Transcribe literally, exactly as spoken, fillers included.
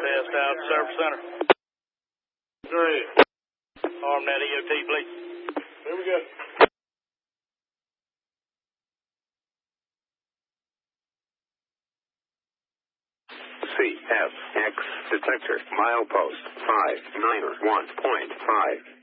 Test out, Service Center. Three. ArmNet E O T, please. Here we go. C F X detector milepost five nine one point five.